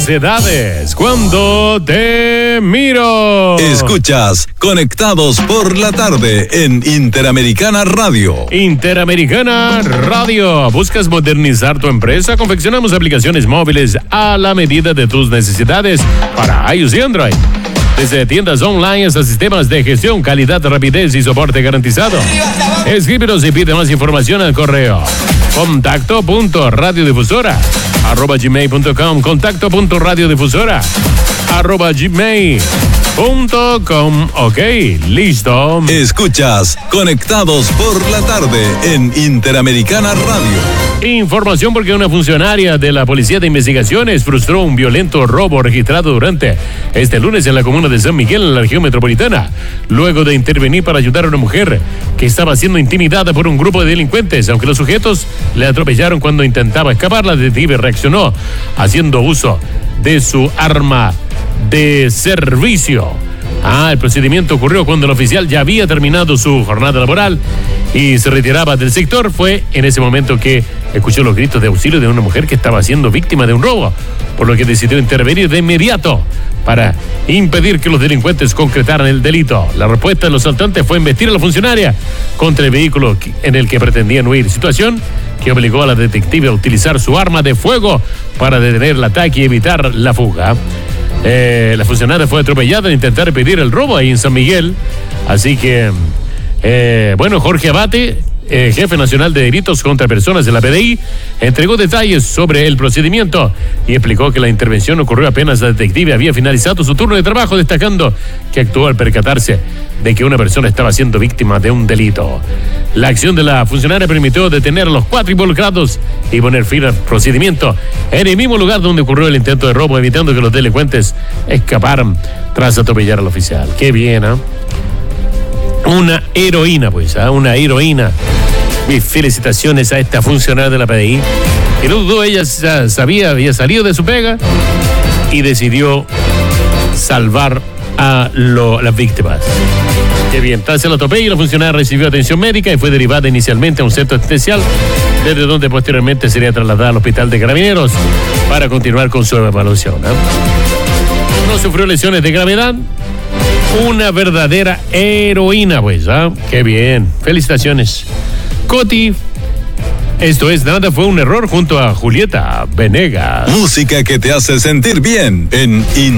necesidades cuando te miro. Escuchas Conectados por la Tarde en Interamericana Radio. Interamericana Radio. ¿Buscas modernizar tu empresa? Confeccionamos aplicaciones móviles a la medida de tus necesidades para iOS y Android. Desde tiendas online hasta sistemas de gestión, calidad, rapidez y soporte garantizado. Escríbenos y pide más información al correo contacto.radiodifusora@gmail.com contacto.radiodifusora@gmail.com. Ok, listo. Escuchas Conectados por la Tarde en Interamericana Radio. Información porque una funcionaria de la Policía de Investigaciones frustró un violento robo registrado durante este lunes en la comuna de San Miguel, en la región metropolitana, luego de intervenir para ayudar a una mujer que estaba siendo intimidada por un grupo de delincuentes. Aunque los sujetos le atropellaron cuando intentaba escapar, la detective reaccionó haciendo uso de su arma de servicio. El procedimiento ocurrió cuando el oficial ya había terminado su jornada laboral y se retiraba del sector. Fue en ese momento que escuchó los gritos de auxilio de una mujer que estaba siendo víctima de un robo, por lo que decidió intervenir de inmediato para impedir que los delincuentes concretaran el delito. La respuesta de los asaltantes fue embestir a la funcionaria contra el vehículo en el que pretendían huir, situación que obligó a la detective a utilizar su arma de fuego para detener el ataque y evitar la fuga. La funcionaria fue atropellada al intentar impedir el robo ahí en San Miguel. Así que, Jorge Abate, jefe nacional de delitos contra personas de la PDI, entregó detalles sobre el procedimiento y explicó que la intervención ocurrió apenas la detective había finalizado su turno de trabajo, destacando que actuó al percatarse de que una persona estaba siendo víctima de un delito. La acción de la funcionaria permitió detener a los 4 involucrados y poner fin al procedimiento en el mismo lugar donde ocurrió el intento de robo, evitando que los delincuentes escaparan tras atropellar al oficial. Qué bien, ¿eh? Una heroína, una heroína. Mis felicitaciones a esta funcionaria de la PDI. Y no dudó, ella sabía, había salido de su pega y decidió salvar a las víctimas. Qué bien. Tras el atropello, la funcionaria recibió atención médica y fue derivada inicialmente a un centro especial, desde donde posteriormente sería trasladada al hospital de Carabineros para continuar con su evaluación. No sufrió lesiones de gravedad. Una verdadera heroína, Qué bien. Felicitaciones. Coti, esto es Nada Fue un Error junto a Julieta Venegas. Música que te hace sentir bien en